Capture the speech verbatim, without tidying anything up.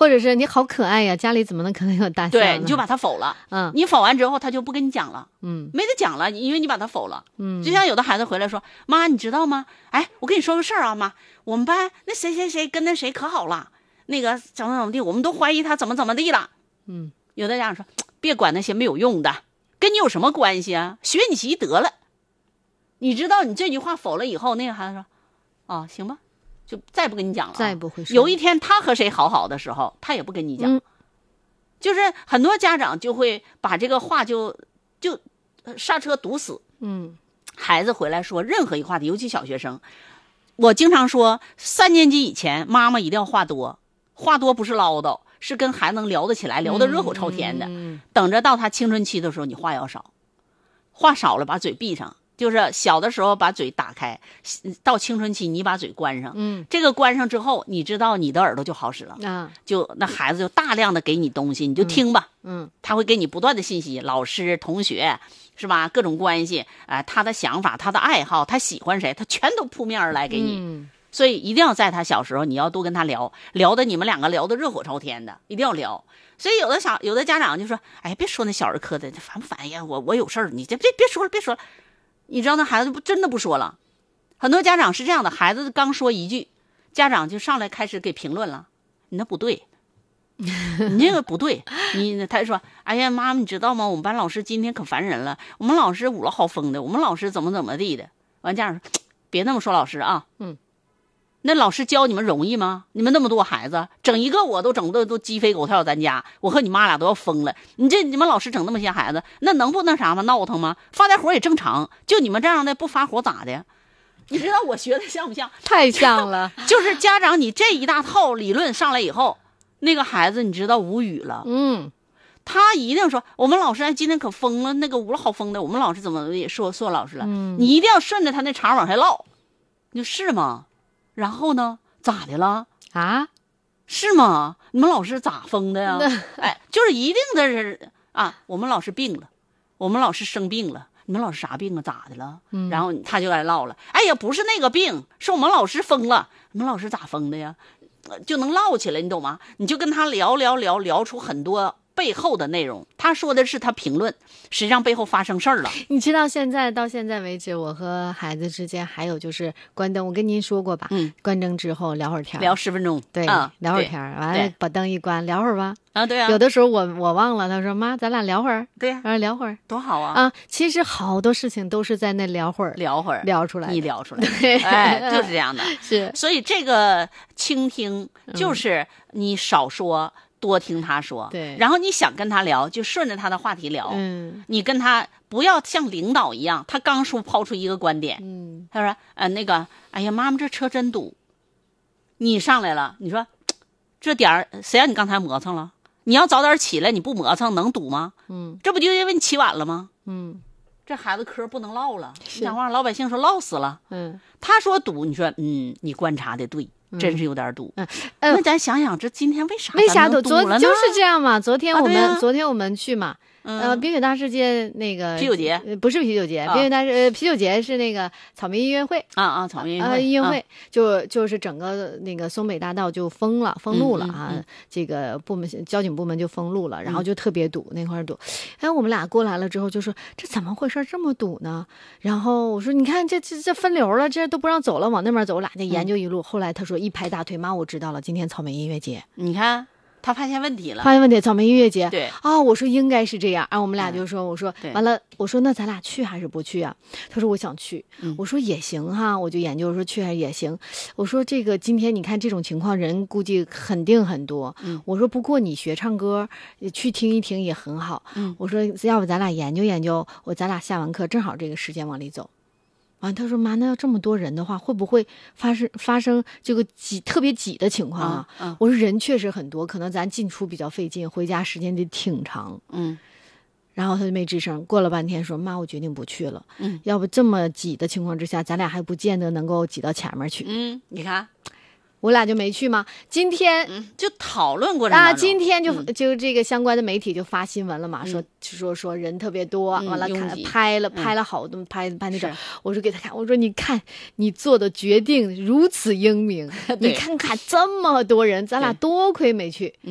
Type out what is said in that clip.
或者是你好可爱呀，家里怎么能可能有大象呢？ 对，你就把他否了。 嗯， 你否完之后，他就不跟你讲了。 嗯， 没得讲了，因为你把他否了。 嗯， 就像有的孩子回来说：“妈，你知道吗？哎，我跟你说个事儿啊，妈，我们班那谁谁谁跟那谁可好了，那个怎么怎么地，我们都怀疑他怎么怎么地了。” 嗯， 有的家长说：“别管那些没有用的，跟你有什么关系啊？学你习得了。”你知道你这句话否了以后，那个孩子说：“哦，行吧。”就再不跟你讲了， 再也不会说。 有一天他和谁好好的时候，他也不跟你讲。 嗯， 就是很多家长就会把这个话就就刹车堵死。 嗯， 孩子回来说任何一个话题，尤其小学生，我经常说，三年级以前妈妈一定要话多，话多不是唠叨，是跟孩子能聊得起来，聊得热火朝天的。 嗯， 等着到他青春期的时候，你话要少，话少了把嘴闭上。就是小的时候把嘴打开，到青春期你把嘴关上。 嗯， 这个关上之后，你知道你的耳朵就好使了啊， 就那孩子就大量的给你东西，你就听吧。 嗯， 他会给你不断的信息，老师、同学是吧？各种关系啊、呃，他的想法、他的爱好、他喜欢谁，他全都扑面而来给你。 嗯， 所以一定要在他小时候，你要多跟他聊，聊的你们两个聊得热火朝天的，一定要聊。所以有的小有的家长就说：“哎，别说那小儿科的，烦不烦呀？我我有事儿，你这别别说了，别说了。”你知道那孩子不真的不说了，很多家长是这样的，孩子刚说一句，家长就上来开始给评论了，你那不对，你这个不对，你他说，哎呀妈妈你知道吗？我们班老师今天可烦人了，我们老师五了好疯的，我们老师怎么怎么地的。完家长说，别那么说老师啊， 嗯， 那老师教你们容易吗？你们那么多孩子，整一个我都整的都鸡飞狗跳，咱家我和你妈俩都要疯了。你这你们老师整那么些孩子，那能不那啥吗？闹腾吗？发点火也正常。就你们这样的不发火咋的？你知道我学的像不像？ 太像了。 就是家长，你这一大套理论上来以后，那个孩子你知道无语了。 嗯， 他一定说我们老师今天可疯了，那个无了好疯的，我们老师怎么也说说老师了。 嗯， 你一定要顺着他那茬往下唠。你说是吗？然后呢？咋的了啊？ 是吗？你们老师咋疯的呀？哎，就是一定的是啊，我们老师病了，我们老师生病了，你们老师啥病啊？咋的了？ 嗯， 然后他就来唠了。哎呀，不是那个病，是我们老师疯了。你们老师咋疯的呀？就能唠起来，你懂吗？你就跟他聊聊聊聊出很多背后的内容。他说的是他评论，实际上背后发生事儿了。 你知道现在到现在为止，我和孩子之间还有就是关灯，我跟您说过吧？ 嗯， 关灯之后聊会儿天， 聊十分钟， 对， 嗯、 聊会儿天，完了把灯一关，聊会儿吧。 啊，对啊。 有的时候我我忘了，他说妈，咱俩聊会儿。 对呀、 啊，聊会儿多好啊！ 啊，其实好多事情都是在那聊会儿， 聊会儿聊出来的， 你聊出来的，哎，就是这样的。 是， 所以这个倾听就是你少说。嗯多听他说， 对， 然后你想跟他聊，就顺着他的话题聊。 嗯， 你跟他不要像领导一样，他刚说抛出一个观点， 嗯， 他说，呃，那个，哎呀，妈妈这车真堵。你上来了，你说这点儿谁让你刚才磨蹭了？你要早点起来，你不磨蹭能堵吗？ 嗯， 这不就因为你起晚了吗？ 嗯， 这孩子嗑不能唠了，你讲话老百姓说唠死了。 嗯， 他说堵，你说嗯，你观察的对。真是有点堵， 嗯， 那咱想想，这今天为啥为啥堵？ 堵了呢？ 就是这样嘛。昨天我们、 啊啊、 昨天我们去嘛， 嗯、 呃，冰雪大世界那个啤酒节、 呃、不是啤酒节， 啊、 冰雪大世呃啤酒节是那个草莓音乐会啊啊，草莓音乐会， 呃、音乐会、 啊、 就就是整个那个松北大道就封了，封路了啊， 嗯嗯嗯、 这个部门交警部门就封路了，然后就特别堵、嗯、那块堵。哎，我们俩过来了之后就说这怎么回事这么堵呢？然后我说你看这这这分流了，这都不让走了，往那边走，我俩就研究一路。嗯、后来他说一拍大腿，妈我知道了，今天草莓音乐节。 你看他发现问题了， 发现问题，草莓音乐节。 对啊、哦，我说应该是这样啊，我们俩就说，嗯、我说完了，我说那咱俩去还是不去啊？他说我想去， 嗯、 我说也行哈，我就研究说去还是也行。我说这个今天你看这种情况，人估计肯定很多。 嗯、 我说不过你学唱歌，去听一听也很好。 嗯、 我说要不咱俩研究研究，我咱俩下完课正好这个时间往里走。完，他说妈，那要这么多人的话，会不会发生发生这个挤特别挤的情况啊？ 嗯嗯、 我说人确实很多，可能咱进出比较费劲，回家时间得挺长。 嗯， 然后他就没吱声，过了半天说妈，我决定不去了。 嗯， 要不这么挤的情况之下，咱俩还不见得能够挤到前面去。 嗯，你看。 我俩就没去吗？今天、 嗯、就讨论过啊，今天就、 嗯、 就这个相关的媒体就发新闻了嘛， 嗯、 说说说人特别多， 嗯、 完了看拍了、嗯、拍了好多拍拍那种，我说给他看，我说你看你做的决定如此英明，你看看这么多人，咱俩多亏没去。